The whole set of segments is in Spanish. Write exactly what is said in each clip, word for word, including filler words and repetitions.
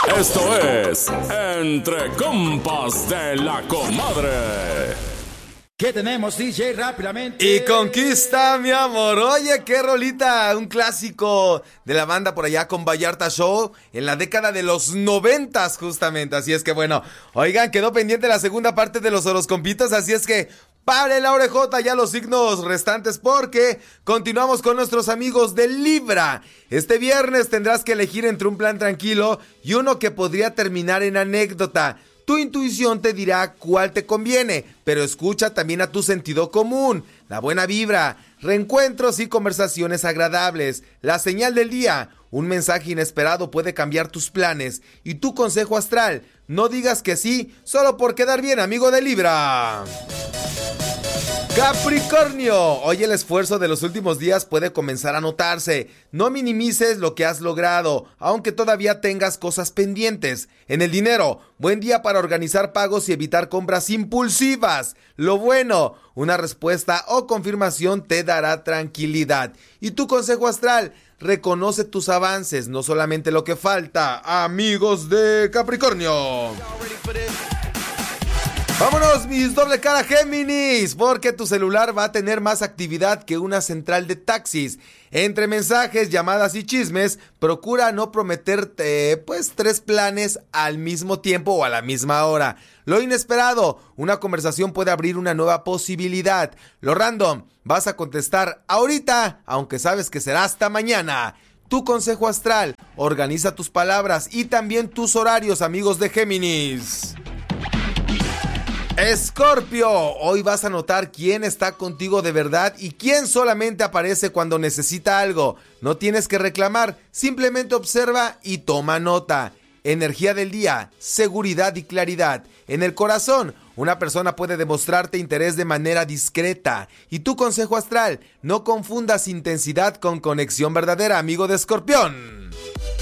Esto es Entre Compas de la Comadre. ¿Qué tenemos, D J, rápidamente? Y conquista, mi amor. Oye, qué rolita, un clásico de la banda por allá con Vallarta Show en la década de los noventas, justamente. Así es que bueno, oigan, quedó pendiente la segunda parte de los horoscopitos, así es que pare la orejota ya los signos restantes porque continuamos con nuestros amigos de Libra. Este viernes tendrás que elegir entre un plan tranquilo y uno que podría terminar en anécdota. Tu intuición te dirá cuál te conviene, pero escucha también a tu sentido común, la buena vibra, reencuentros y conversaciones agradables. La señal del día, un mensaje inesperado puede cambiar tus planes. Y tu consejo astral, no digas que sí solo por quedar bien, amigo de Libra. Capricornio, hoy el esfuerzo de los últimos días puede comenzar a notarse. No minimices lo que has logrado, aunque todavía tengas cosas pendientes. En el dinero, buen día para organizar pagos y evitar compras impulsivas. Lo bueno, una respuesta o confirmación te dará tranquilidad. Y tu consejo astral, reconoce tus avances, no solamente lo que falta, amigos de Capricornio. Vámonos, mis doble cara Géminis, porque tu celular va a tener más actividad que una central de taxis. Entre mensajes, llamadas y chismes, procura no prometerte, pues, tres planes al mismo tiempo o a la misma hora. Lo inesperado, una conversación puede abrir una nueva posibilidad. Lo random, vas a contestar ahorita, aunque sabes que será hasta mañana. Tu consejo astral, organiza tus palabras y también tus horarios, amigos de Géminis. Escorpio, hoy vas a notar quién está contigo de verdad y quién solamente aparece cuando necesita algo. No tienes que reclamar, simplemente observa y toma nota. Energía del día, seguridad y claridad. En el corazón, una persona puede demostrarte interés de manera discreta. Y tu consejo astral, no confundas intensidad con conexión verdadera, amigo de Escorpión.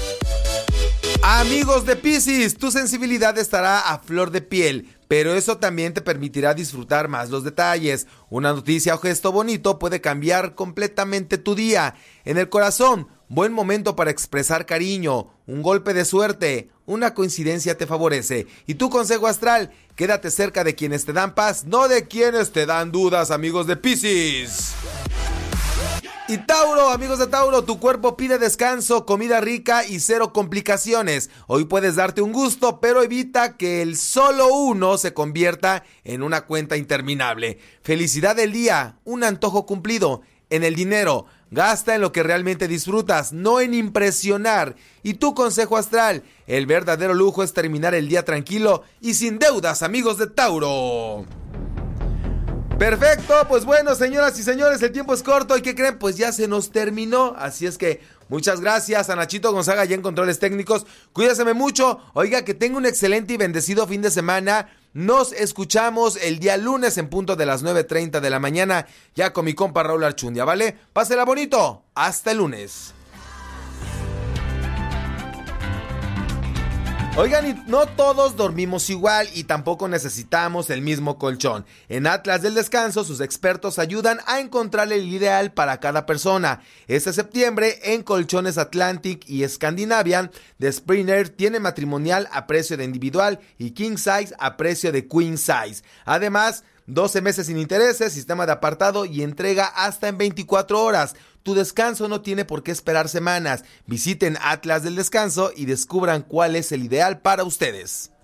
Amigos de Piscis, tu sensibilidad estará a flor de piel, pero eso también te permitirá disfrutar más los detalles. Una noticia o gesto bonito puede cambiar completamente tu día. En el corazón, buen momento para expresar cariño, un golpe de suerte, una coincidencia te favorece. Y tu consejo astral, quédate cerca de quienes te dan paz, no de quienes te dan dudas, amigos de Piscis. Y Tauro, amigos de Tauro, tu cuerpo pide descanso, comida rica y cero complicaciones. Hoy puedes darte un gusto, pero evita que el solo uno se convierta en una cuenta interminable. Felicidad del día, un antojo cumplido. En el dinero, gasta en lo que realmente disfrutas, no en impresionar. Y tu consejo astral, el verdadero lujo es terminar el día tranquilo y sin deudas, amigos de Tauro. Perfecto, pues bueno, señoras y señores, el tiempo es corto y ¿qué creen? Pues ya se nos terminó, así es que muchas gracias a Nachito Gonzaga ya en controles técnicos, cuídese mucho, oiga que tenga un excelente y bendecido fin de semana, nos escuchamos el día lunes en punto de las nueve treinta de la mañana, ya con mi compa Raúl Archundia, ¿vale? Pásela bonito, hasta el lunes. Oigan, y no todos dormimos igual y tampoco necesitamos el mismo colchón. En Atlas del Descanso, sus expertos ayudan a encontrar el ideal para cada persona. Este septiembre, en Colchones Atlantic y Scandinavian, de Springer tiene matrimonial a precio de individual y King Size a precio de Queen Size. Además, doce meses sin intereses, sistema de apartado y entrega hasta en veinticuatro horas. Tu descanso no tiene por qué esperar semanas. Visiten Atlas del Descanso y descubran cuál es el ideal para ustedes.